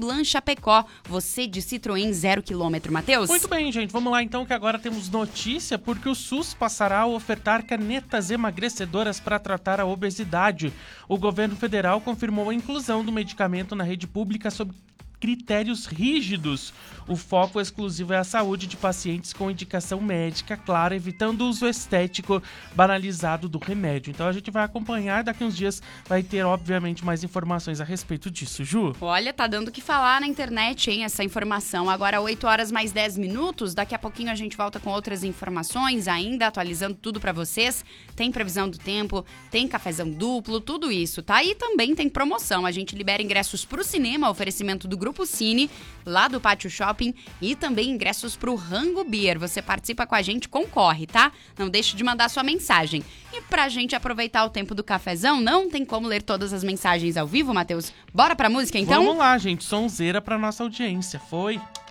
Blanc Chapecó. Você de Citroën 0 km, Matheus? Muito bem, gente. Vamos lá então, que agora temos notícia, porque o SUS passará a ofertar canetas emagrecedoras para tratar a obesidade. O governo federal confirmou a inclusão do medicamento na rede pública sob critérios rígidos. O foco exclusivo é a saúde de pacientes com indicação médica, claro, evitando o uso estético banalizado do remédio. Então a gente vai acompanhar, daqui uns dias vai ter, obviamente, mais informações a respeito disso, Ju. Olha, tá dando o que falar na internet, hein, essa informação. Agora, 8 horas mais 10 minutos, daqui a pouquinho a gente volta com outras informações, ainda atualizando tudo pra vocês. Tem previsão do tempo, tem cafezão duplo, tudo isso, tá? E também tem promoção, a gente libera ingressos pro cinema, oferecimento do Grupo Cine, lá do Pátio Shopping, e também ingressos pro Rango Beer. Você participa com a gente, concorre, tá? Não deixe de mandar sua mensagem. E pra gente aproveitar o tempo do cafezão, não tem como ler todas as mensagens ao vivo, Matheus? Bora pra música, então? Vamos lá, gente. Sonzeira pra nossa audiência. Foi...